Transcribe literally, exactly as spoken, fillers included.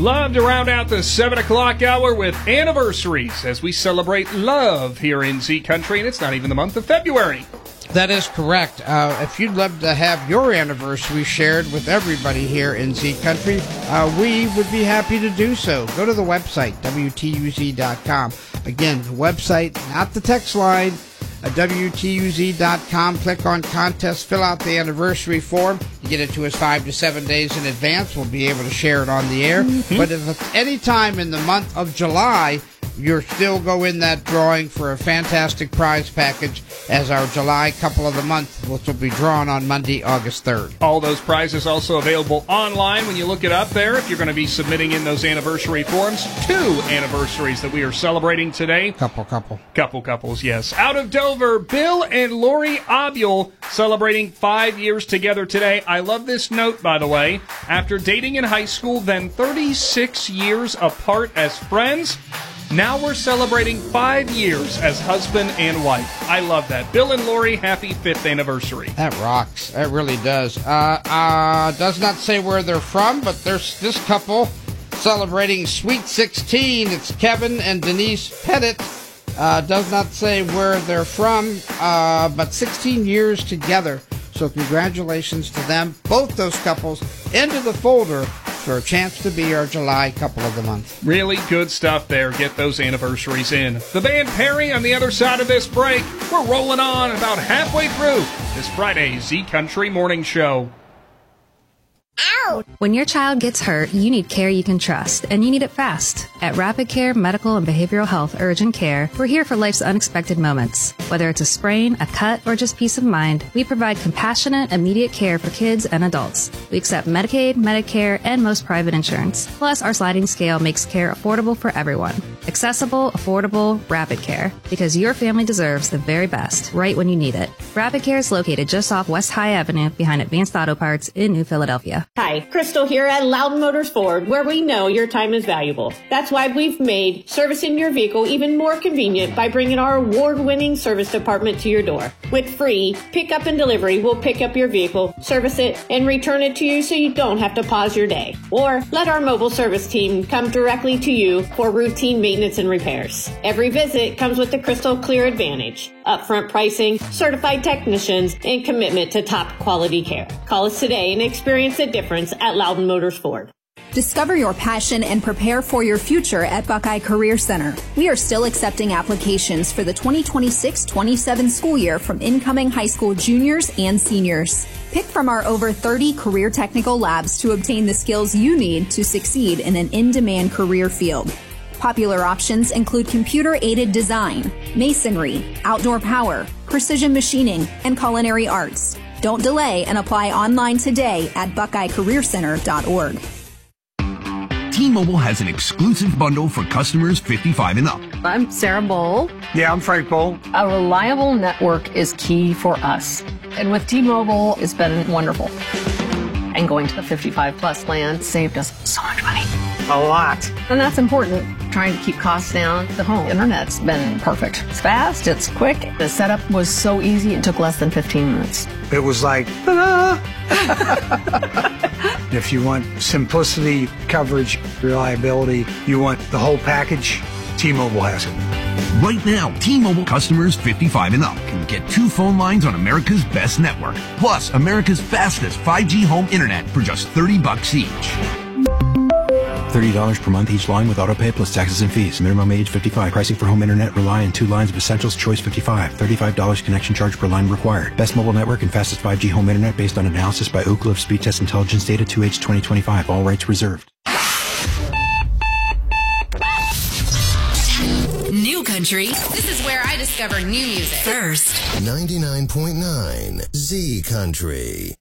Love to round out the seven o'clock hour with anniversaries as we celebrate love here in Z Country, and it's not even the month of February. That is correct. Uh, if you'd love to have your anniversary shared with everybody here in Z Country, uh, we would be happy to do so. Go to the website, W T U Z dot com. Again, the website, not the text line, uh, W T U Z dot com. Click on contest, fill out the anniversary form. You get it to us five to seven days in advance. We'll be able to share it on the air. Mm-hmm. But if it's any time in the month of July, you'll still go in that drawing for a fantastic prize package as our July couple of the month, which will be drawn on Monday, August third. All those prizes also available online when you look it up there. If you're going to be submitting in those anniversary forms, two anniversaries that we are celebrating today. Couple, couple. Couple couples, yes. Out of Dover, Bill and Lori Obule celebrating five years together today. I love this note, by the way. After dating in high school, then thirty-six years apart as friends, now we're celebrating five years as husband and wife. I love that. Bill and Lori, happy fifth anniversary. That rocks. That really does. Uh, uh, does not say where they're from, but there's this couple celebrating Sweet sixteen. It's Kevin and Denise Pettit. Uh, does not say where they're from, uh, but sixteen years together. So congratulations to them. Both those couples into the folder for a chance to be our July couple of the month. Really good stuff there. Get those anniversaries in. The band Perry on the other side of this break. We're rolling on about halfway through this Friday Z Country Morning Show. Ow! When your child gets hurt, you need care you can trust, and you need it fast. At Rapid Care Medical and Behavioral Health Urgent Care, we're here for life's unexpected moments. Whether it's a sprain, a cut, or just peace of mind, we provide compassionate, immediate care for kids and adults. We accept Medicaid, Medicare, and most private insurance. Plus, our sliding scale makes care affordable for everyone. Accessible, affordable, Rapid Care. Because your family deserves the very best, right when you need it. Rapid Care is located just off West High Avenue behind Advanced Auto Parts in New Philadelphia. Hi, Crystal here at Loudon Motors Ford, where we know your time is valuable. That's why we've made servicing your vehicle even more convenient by bringing our award-winning service department to your door. With free pickup and delivery, we'll pick up your vehicle, service it, and return it to you so you don't have to pause your day. Or let our mobile service team come directly to you for routine maintenance and repairs. Every visit comes with the Crystal Clear Advantage, upfront pricing, certified technicians, and commitment to top quality care. Call us today and experience the difference at Loudon Motors Ford. Discover your passion and prepare for your future at Buckeye Career Center. We are still accepting applications for the twenty twenty-six twenty-seven school year from incoming high school juniors and seniors. Pick from our over thirty career technical labs to obtain the skills you need to succeed in an in-demand career field. Popular options include computer-aided design, masonry, outdoor power, precision machining, and culinary arts. Don't delay and apply online today at buckeye career center dot org. T-Mobile has an exclusive bundle for customers fifty-five and up. I'm Sarah Bowl. Yeah, I'm Frank Bowl. A reliable network is key for us. And with T-Mobile, it's been wonderful. And going to the fifty-five plus plan saved us so much money. A lot. And that's important. Trying to keep costs down. The home internet's been perfect. It's fast, it's quick. The setup was so easy, it took less than fifteen minutes. It was like, ta-da! If you want simplicity, coverage, reliability, you want the whole package, T-Mobile has it. Right now, T-Mobile customers fifty-five and up can get two phone lines on America's best network, plus America's fastest five G home internet for just thirty bucks each. thirty dollars per month each line with autopay plus taxes and fees. Minimum age fifty-five. Pricing for home internet rely on two lines of Essentials Choice fifty-five. thirty-five dollars connection charge per line required. Best mobile network and fastest five G home internet based on analysis by Ookla of Speed Test Intelligence data two H twenty twenty-five. All rights reserved. New country. This is where I discover new music. First. ninety-nine point nine Z Country.